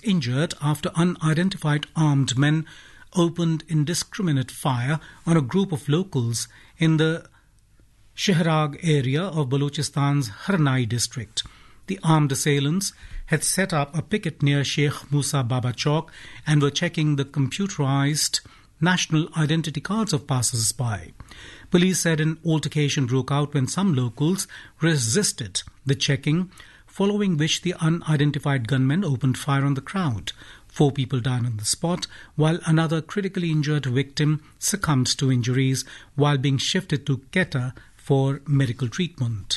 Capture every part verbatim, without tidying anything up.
injured after unidentified armed men opened indiscriminate fire on a group of locals in the Shehrag area of Balochistan's Harnai district. The armed assailants had set up a picket near Sheikh Musa Baba Chowk and were checking the computerized national identity cards of passers-by. Police said an altercation broke out when some locals resisted the checking, following which the unidentified gunmen opened fire on the crowd. Four people died on the spot, while another critically injured victim succumbed to injuries while being shifted to Quetta for medical treatment.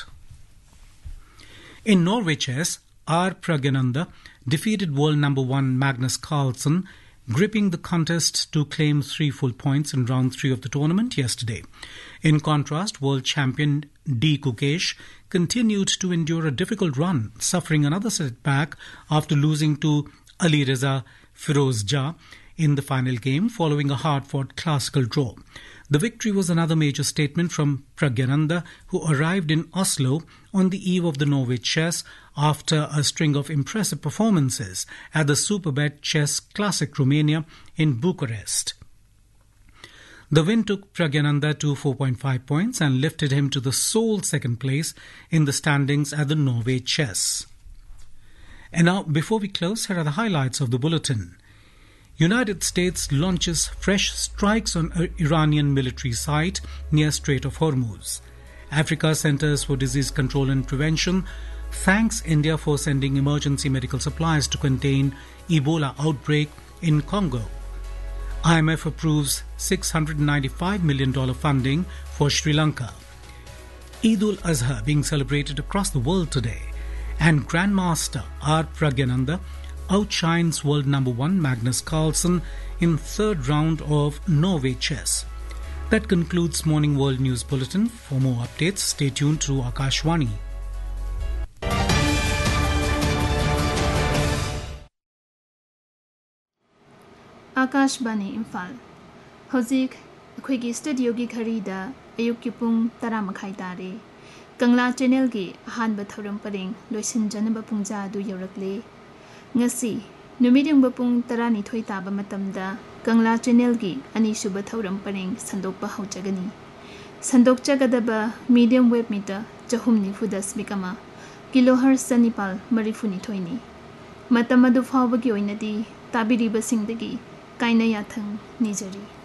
In Norway chess, R. Pragyananda defeated world number one Magnus Carlsen, gripping the contest to claim three full points in round three of the tournament yesterday. In contrast, world champion D. Gukesh continued to endure a difficult run, suffering another setback after losing to Ali Reza Firozja in the final game following a hard-fought classical draw. The victory was another major statement from Pragyananda, who arrived in Oslo on the eve of the Norway Chess after a string of impressive performances at the Superbet Chess Classic Romania in Bucharest. The win took Pragyananda to four point five points and lifted him to the sole second place in the standings at the Norway Chess. And now, before we close, here are the highlights of the bulletin. United States launches fresh strikes on Iranian military site near Strait of Hormuz. Africa Centers for Disease Control and Prevention thanks India for sending emergency medical supplies to contain Ebola outbreak in Congo. I M F approves six hundred ninety-five million dollars funding for Sri Lanka. Eid ul-Azha being celebrated across the world today. And Grandmaster R. Pragyananda outshines world number one Magnus Carlsen in third round of Norway chess. That concludes Morning World News Bulletin. For more updates, stay tuned to Akashwani. Akashbani Imphal. Hozik Akhwegi studio gi gharida ayuk ki pung tara makhai tare. Kangla channel gi ahanba thoram paring loisinjanaba pungja adu yorakle. Ngasi numiding bapung tarani thoi taba matamda Kangla channel gi ani suba thoram paring sandokpa haujagani. Sandok chagadaba medium wave meter chahumni fudas mikama kilohertz sanipal marifuni thoini. Matamadu fawbagi oinadi tabiriba singdagi kaina yathang nijari.